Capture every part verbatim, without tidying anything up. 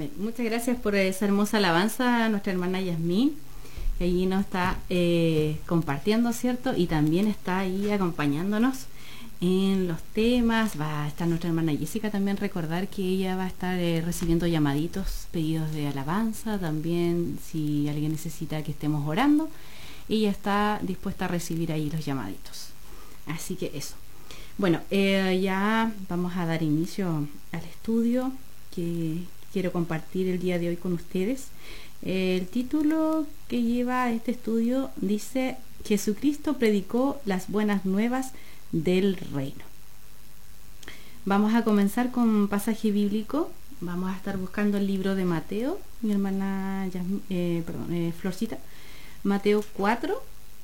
Amén. Muchas gracias por esa hermosa alabanza a nuestra hermana Yasmín, que allí nos está eh, compartiendo, ¿cierto? Y también está ahí acompañándonos en los temas. Va a estar nuestra hermana Jessica también, recordar que ella va a estar eh, recibiendo llamaditos, pedidos de alabanza, también si alguien necesita que estemos orando, ella está dispuesta a recibir ahí los llamaditos. Así que eso. Bueno, eh, ya vamos a dar inicio al estudio que quiero compartir el día de hoy con ustedes. Eh, el título que lleva este estudio dice: Jesucristo predicó las buenas nuevas del reino. Vamos a comenzar con un pasaje bíblico. Vamos a estar buscando el libro de Mateo, mi hermana Yasmin, eh, perdón, eh, Florcita, Mateo cuatro,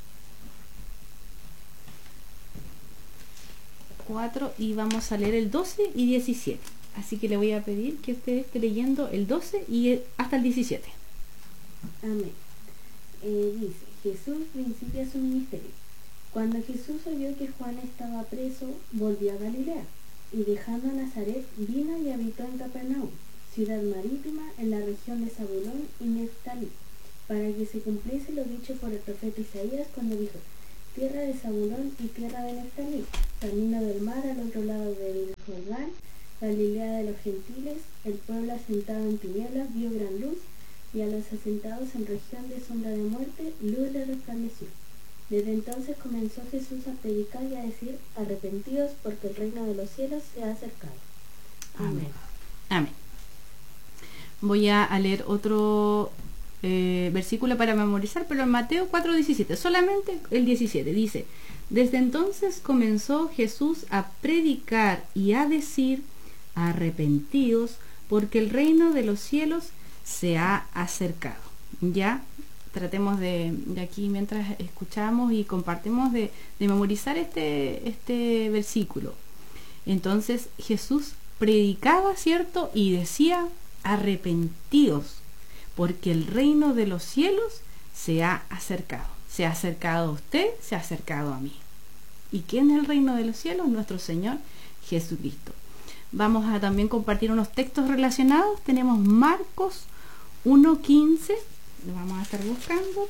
y vamos a leer el doce y diecisiete. Así que le voy a pedir que usted esté leyendo el doce y el, hasta el diecisiete. Amén. Eh, dice: Jesús principia su ministerio. Cuando Jesús oyó que Juan estaba preso, volvió a Galilea, y dejando Nazaret, vino y habitó en Capernaum, ciudad marítima en la región de Zabulón y Neftalí, para que se cumpliese lo dicho por el profeta Isaías cuando dijo: tierra de Zabulón y tierra de Neftalí, camino del mar al otro lado del Jordán, Galilea de los gentiles, el pueblo asentado en tinieblas vio gran luz, y a los asentados en región de sombra de muerte, luz les resplandeció. Desde entonces comenzó Jesús a predicar y a decir: arrepentidos, porque el reino de los cielos se ha acercado. Amén. Amén. Voy a leer otro eh, versículo para memorizar, pero en Mateo cuatro diecisiete, solamente el diecisiete, dice: desde entonces comenzó Jesús a predicar y a decir: arrepentidos, porque el reino de los cielos se ha acercado. Ya tratemos de, de aquí, mientras escuchamos y compartimos, de, de memorizar este, este versículo. Entonces Jesús predicaba, ¿cierto? Y decía: arrepentidos, porque el reino de los cielos se ha acercado. Se ha acercado a usted, se ha acercado a mí. ¿Y quién es el reino de los cielos? Nuestro Señor Jesucristo. Vamos a también compartir unos textos relacionados. Tenemos Marcos uno quince, lo vamos a estar buscando.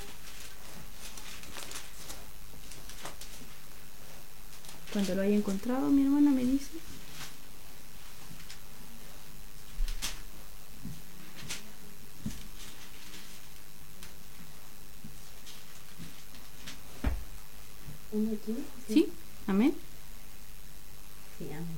Cuando lo haya encontrado, mi hermana me dice. ¿Uno quince? Sí. ¿Sí? Amén. Sí, amén.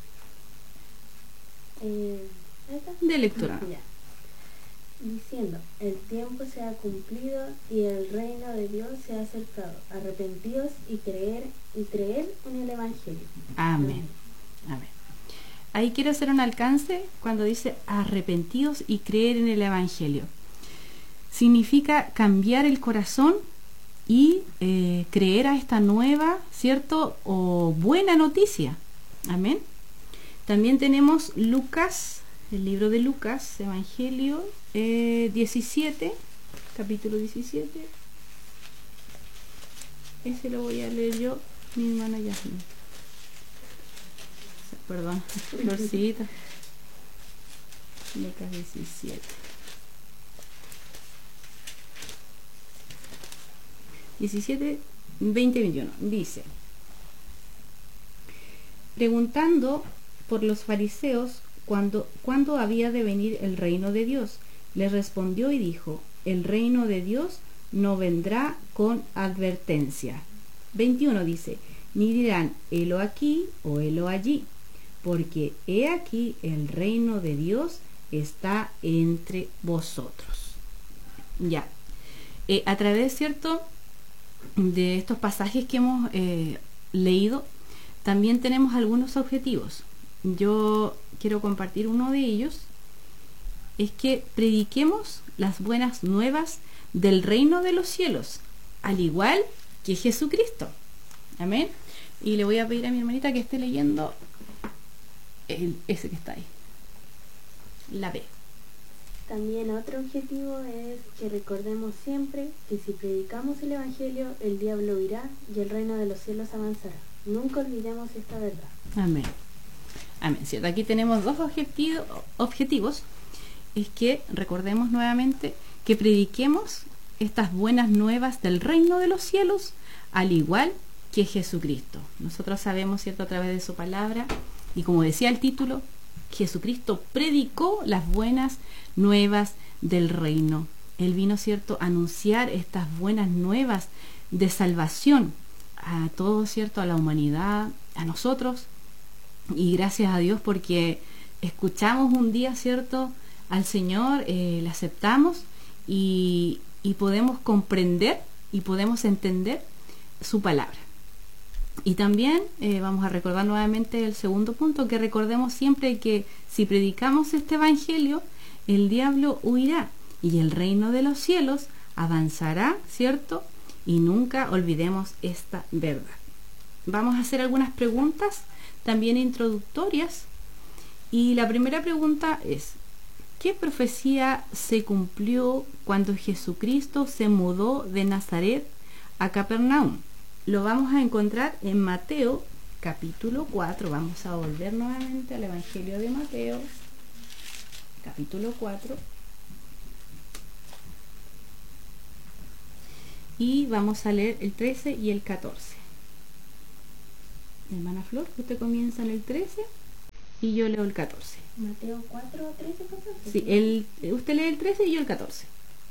Eh, de lectura. Ya. Diciendo: el tiempo se ha cumplido y el reino de Dios se ha acercado. Arrepentidos y creer y creer en el Evangelio. Amén. Amén. Ahí quiero hacer un alcance cuando dice arrepentidos y creer en el Evangelio. Significa cambiar el corazón y eh, creer a esta nueva, ¿cierto? O buena noticia. Amén. También tenemos Lucas, el libro de Lucas, Evangelio eh, diecisiete, capítulo diecisiete. Ese lo voy a leer yo, mi hermana Yasmin. Perdón, Florcita. Lucas diecisiete. diecisiete, veinte, veintiuno. Dice: preguntando por los fariseos cuándo cuándo había de venir el reino de Dios, les respondió y dijo: el reino de Dios no vendrá con advertencia. veintiuno dice: ni dirán helo aquí o helo allí, porque he aquí el reino de Dios está entre vosotros. Ya, eh, a través, ¿cierto?, de estos pasajes que hemos eh, leído, también tenemos algunos objetivos. Yo quiero compartir uno de ellos, es que prediquemos las buenas nuevas del reino de los cielos, al igual que Jesucristo. Amén. Y le voy a pedir a mi hermanita que esté leyendo el, ese que está ahí, la B. También otro objetivo es que recordemos siempre que si predicamos el Evangelio, el diablo irá y el reino de los cielos avanzará. Nunca olvidemos esta verdad. Amén. Amén. ¿Cierto? Aquí tenemos dos objetivo, objetivos es que, recordemos nuevamente, que prediquemos estas buenas nuevas del reino de los cielos, al igual que Jesucristo. Nosotros sabemos, ¿cierto?, a través de su palabra, y como decía el título, Jesucristo predicó las buenas nuevas del reino. Él vino, ¿cierto?, a anunciar estas buenas nuevas de salvación a todos, ¿cierto?, a la humanidad, a nosotros, y gracias a Dios porque escuchamos un día, ¿cierto?, al Señor, eh, le aceptamos y, y podemos comprender y podemos entender su palabra. Y también eh, vamos a recordar nuevamente el segundo punto, que recordemos siempre que si predicamos este evangelio, el diablo huirá y el reino de los cielos avanzará, ¿cierto? Y nunca olvidemos esta verdad. Vamos a hacer algunas preguntas también introductorias, y la primera pregunta es: ¿qué profecía se cumplió cuando Jesucristo se mudó de Nazaret a Capernaum? Lo vamos a encontrar en Mateo capítulo cuatro. Vamos a volver nuevamente al Evangelio de Mateo capítulo cuatro y vamos a leer el trece y el catorce. Hermana Flor, usted comienza en el trece y yo leo el catorce. Mateo cuatro, trece, catorce. Sí, el, usted lee el trece y yo el catorce.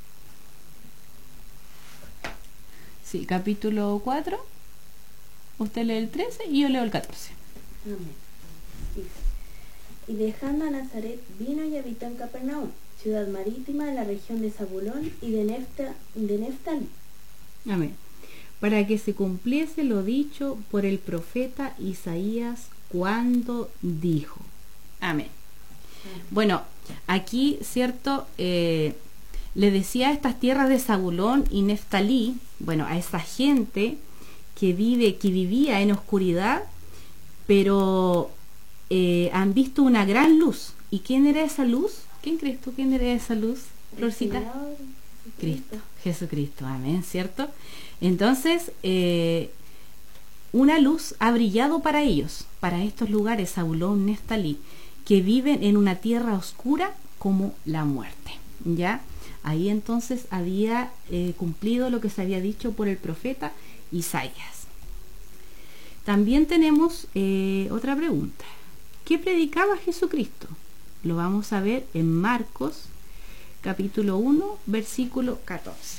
Sí, capítulo cuatro, usted lee el trece y yo leo el catorce. Amén. Dice: y dejando a Nazaret, vino y habitó en Capernaum, ciudad marítima de la región de Zabulón y de, Nefta, de Neftalí. Amén. Para que se cumpliese lo dicho por el profeta Isaías cuando dijo. Amén. Bueno, aquí, ¿cierto? Eh, le decía a estas tierras de Zabulón y Neftalí, bueno, a esa gente que vive, que vivía en oscuridad, pero eh, han visto una gran luz. ¿Y quién era esa luz? ¿Quién crees tú quién era esa luz, Florcita? Cristo, Jesucristo, amén, ¿cierto? Entonces, eh, una luz ha brillado para ellos, para estos lugares, Zabulón, Neftalí, que viven en una tierra oscura como la muerte, ¿ya? Ahí entonces había eh, cumplido lo que se había dicho por el profeta Isaías. También tenemos eh, otra pregunta. ¿Qué predicaba Jesucristo? Lo vamos a ver en Marcos, capítulo uno, versículo catorce.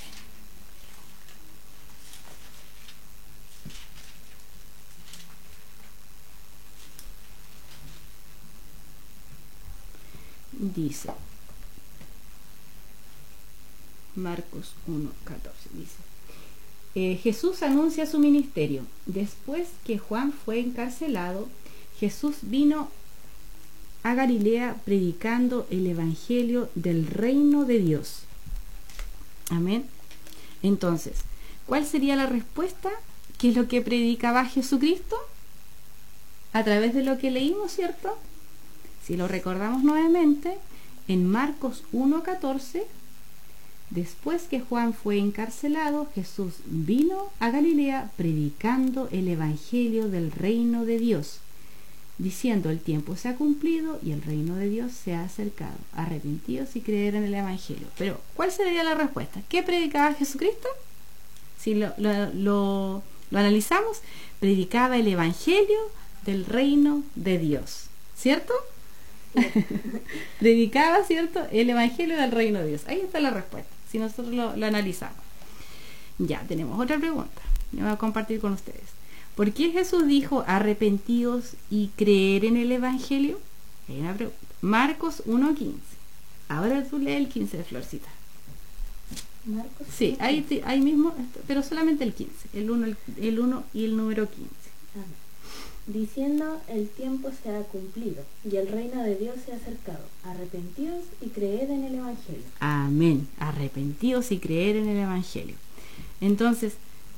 Dice, Marcos uno, catorce, dice, eh, Jesús anuncia su ministerio. Después que Juan fue encarcelado, Jesús vino a Galilea predicando el evangelio del reino de Dios. Amén. Entonces, ¿cuál sería la respuesta? ¿Qué es lo que predicaba Jesucristo? A través de lo que leímos, ¿cierto? Si lo recordamos nuevamente, en Marcos uno, catorce, después que Juan fue encarcelado, Jesús vino a Galilea predicando el evangelio del reino de Dios, diciendo: el tiempo se ha cumplido y el reino de Dios se ha acercado. Arrepentidos y creer en el evangelio. Pero, ¿cuál sería la respuesta? ¿Qué predicaba Jesucristo? Si lo, lo, lo, lo analizamos, predicaba el evangelio del reino de Dios, ¿cierto? Predicaba, ¿cierto?, el evangelio del reino de Dios. Ahí está la respuesta, si nosotros lo, lo analizamos. Ya, tenemos otra pregunta. Yo voy a compartir con ustedes. ¿Por qué Jesús dijo arrepentidos y creer en el evangelio? Hay una pregunta. Marcos uno, quince. Ahora tú lees el quince, de Florcita. Marcos. Sí, ahí, ahí mismo, pero solamente el quince. El uno, el, el uno y el número quince. Amén. Diciendo: el tiempo se ha cumplido y el reino de Dios se ha acercado. Arrepentidos y creed en el evangelio. Amén. Arrepentidos y creer en el evangelio. Entonces,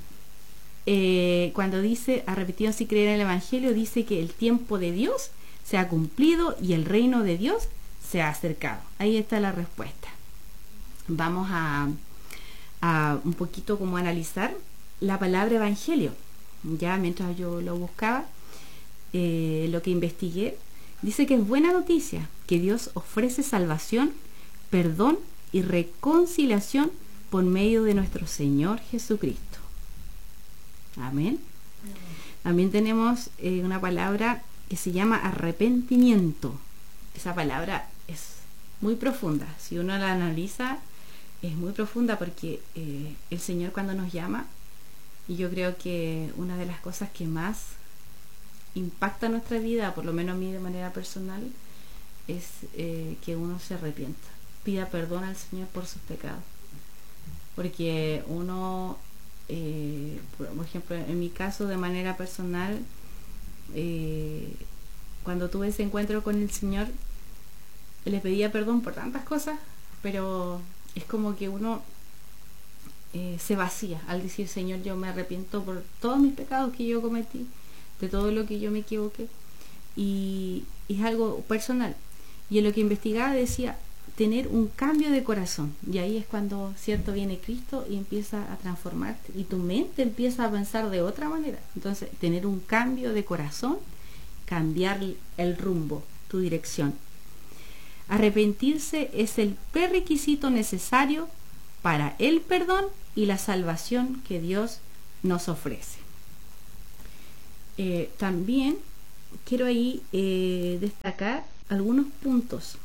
eh, cuando dice arrepentidos y creer en el evangelio, dice que el tiempo de Dios se ha cumplido y el reino de Dios se ha acercado. Ahí está la respuesta. Vamos a, a un poquito como analizar la palabra evangelio. Ya mientras yo lo buscaba, Eh, lo que investigué, dice que es buena noticia, que Dios ofrece salvación perdón y reconciliación por medio de nuestro Señor Jesucristo. Amén. También tenemos eh, una palabra que se llama arrepentimiento. Esa palabra es muy profunda. Si uno la analiza, es muy profunda porque eh, el Señor cuando nos llama, y yo creo que una de las cosas que más impacta nuestra vida, por lo menos a mí de manera personal, es eh, que uno se arrepienta, pida perdón al Señor por sus pecados. Porque uno, eh, por ejemplo, en mi caso de manera personal, eh, cuando tuve ese encuentro con el Señor, le pedía perdón por tantas cosas, pero es como que uno eh, se vacía al decir, Señor, yo me arrepiento por todos mis pecados que yo cometí, de todo lo que yo me equivoqué, y, y es algo personal. Y en lo que investigaba decía, tener un cambio de corazón, y ahí es cuando, cierto, viene Cristo y empieza a transformarte, y tu mente empieza a pensar de otra manera. Entonces, tener un cambio de corazón, cambiar el rumbo, tu dirección. Arrepentirse es el prerequisito necesario para el perdón y la salvación que Dios nos ofrece. Eh, también quiero ahí eh, destacar algunos puntos.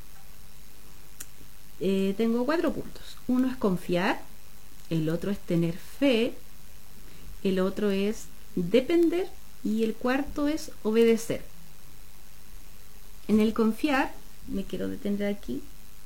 Eh, tengo cuatro puntos. Uno es confiar, el otro es tener fe, el otro es depender y el cuarto es obedecer. En el confiar, me quiero detener aquí.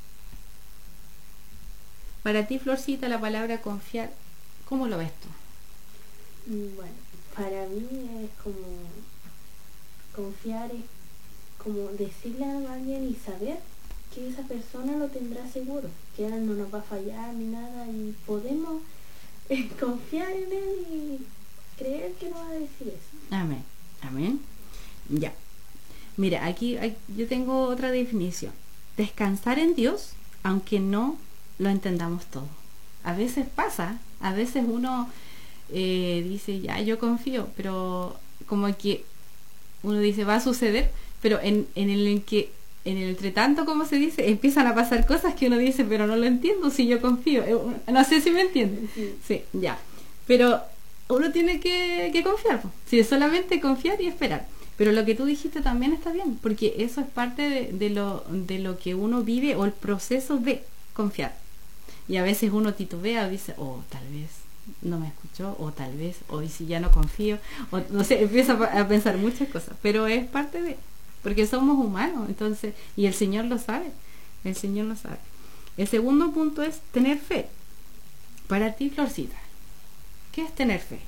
Para ti, Florcita, la palabra confiar, ¿cómo lo ves tú? Bueno, para mí es como confiar, es como decirle a alguien y saber que esa persona lo tendrá seguro, que él no nos va a fallar ni nada, y podemos eh, confiar en él y creer que nos va a decir eso. Amén, amén. Ya. Mira, aquí hay, yo tengo otra definición. Descansar en Dios, aunque no lo entendamos todo. A veces pasa, a veces uno eh, dice, ya, yo confío, pero como que uno dice, va a suceder, pero en, en el en que en el entretanto, como se dice, empiezan a pasar cosas que uno dice, pero no lo entiendo si yo confío. No sé si me entienden. Sí, sí, ya. Pero uno tiene que, que confiar. Si es solamente confiar y esperar. Pero lo que tú dijiste también está bien, porque eso es parte de, de, lo, de lo que uno vive o el proceso de confiar. Y a veces uno titubea, dice, oh, tal vez no me escuchó, o tal vez, hoy si ya no confío, o no sé, empieza a pensar muchas cosas, pero es parte de, porque somos humanos, entonces, y el Señor lo sabe, el Señor lo sabe. El segundo punto es tener fe. Para ti, Florcita, ¿qué es tener fe?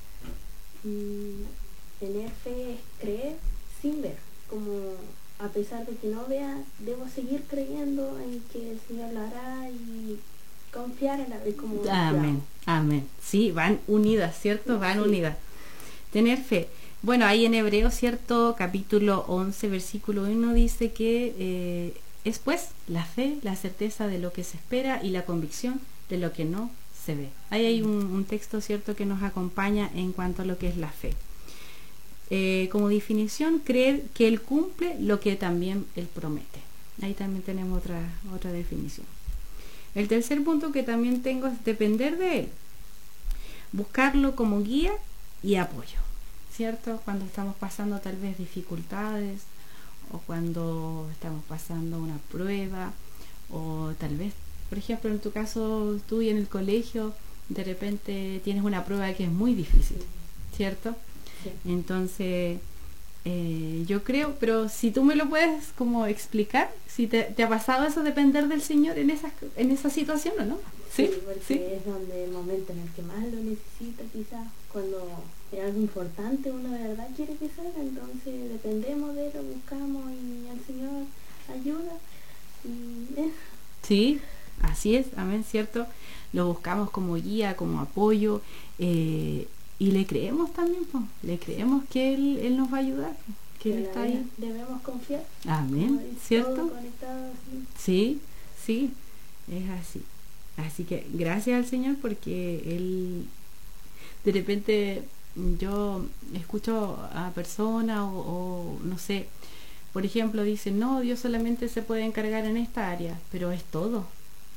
Mm, tener fe es creer sin ver, como a pesar de que no vea, debo seguir creyendo en que el Señor lo hará y confiar en la vez como amén, amén. Sí, van unidas, ¿cierto? Van sí. unidas. Tener fe. Bueno, ahí en Hebreos, ¿cierto? Capítulo once, versículo uno dice que eh, es pues la fe, la certeza de lo que se espera y la convicción de lo que no se ve. Ahí hay un, un texto, ¿cierto?, que nos acompaña en cuanto a lo que es la fe. Eh, como definición, creer que Él cumple lo que también Él promete. Ahí también tenemos otra, otra definición. El tercer punto que también tengo es depender de Él. Buscarlo como guía y apoyo, ¿cierto? Cuando estamos pasando tal vez dificultades, o cuando estamos pasando una prueba, o tal vez, por ejemplo, en tu caso, tú y en el colegio, de repente tienes una prueba que es muy difícil, ¿cierto? Sí. Entonces, eh, yo creo, pero si tú me lo puedes como explicar, si te, te ha pasado eso, depender del Señor en esa, en esa situación, ¿o no? Sí, sí, porque sí. es donde el momento en el que más lo necesita, quizás, cuando es algo importante, uno de verdad quiere que salga, entonces dependemos de él, lo buscamos y el Señor ayuda. Y, eh. Sí, así es, amén, ¿cierto? Lo buscamos como guía, como apoyo, eh, y le creemos también, pues, le creemos que él, él nos va a ayudar, que Él está ahí. Debemos confiar. Amén, ¿cierto? Todo conectado, sí, sí, es así. Así que gracias al Señor, porque Él, de repente yo escucho a personas o, o no sé, por ejemplo, dicen, no, Dios solamente se puede encargar en esta área, pero es todo,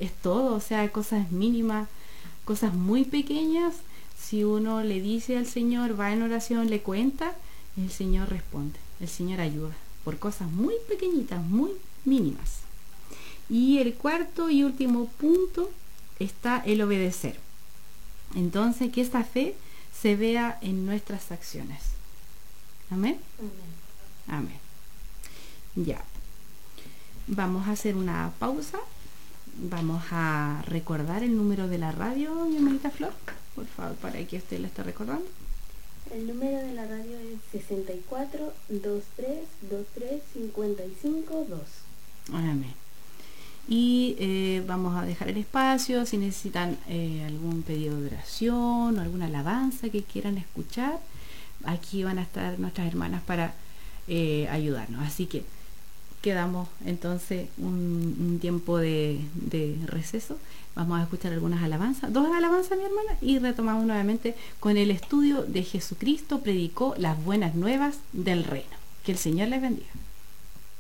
es todo, o sea, cosas mínimas, cosas muy pequeñas. Si uno le dice al Señor, va en oración, le cuenta, el Señor responde, el Señor ayuda, por cosas muy pequeñitas, muy mínimas. Y el cuarto y último punto está el obedecer. Entonces, que esta fe se vea en nuestras acciones. Amén. Amén. Amén. Ya. Vamos a hacer una pausa. Vamos a recordar el número de la radio, mi hermanita Flor, por favor, para que usted la esté recordando. El número de la radio es sesenta y cuatro, veintitrés, veintitrés, cincuenta y cinco, dos. Amén. Y eh, vamos a dejar el espacio si necesitan eh, algún pedido de oración o alguna alabanza que quieran escuchar. Aquí van a estar nuestras hermanas para eh, ayudarnos. Así que quedamos entonces un, un tiempo de, de receso. Vamos a escuchar algunas alabanzas, dos alabanzas, mi hermana, y retomamos nuevamente con el estudio de Jesucristo predicó las buenas nuevas del reino. Que el Señor les bendiga.